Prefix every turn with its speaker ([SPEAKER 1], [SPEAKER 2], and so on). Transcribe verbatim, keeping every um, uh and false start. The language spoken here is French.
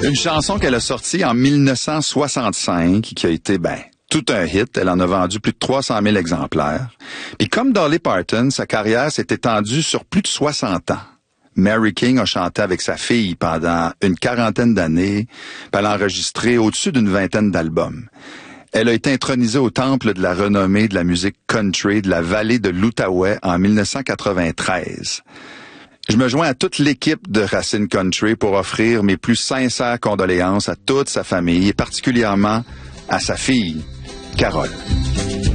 [SPEAKER 1] Une chanson qu'elle a sortie en mille neuf cent soixante-cinq, qui a été, ben, tout un hit. Elle en a vendu plus de trois cent mille exemplaires. Puis comme Dolly Parton, sa carrière s'est étendue sur plus de soixante ans. Mary King a chanté avec sa fille pendant une quarantaine d'années, puis elle a enregistré au-dessus d'une vingtaine d'albums. Elle a été intronisée au temple de la renommée de la musique country de la vallée de l'Outaouais en mille neuf cent quatre-vingt-treize. Je me joins à toute l'équipe de Racine Country pour offrir mes plus sincères condoléances à toute sa famille et particulièrement à sa fille, Carole.